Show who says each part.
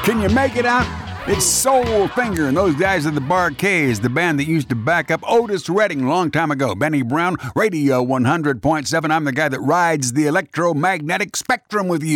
Speaker 1: Can you make it out? It's Soul Finger and those guys at the Bar-Kays, the band that used to back up Otis Redding a long time ago. Benny Brown, Radio 100.7. I'm the guy that rides the electromagnetic spectrum with you.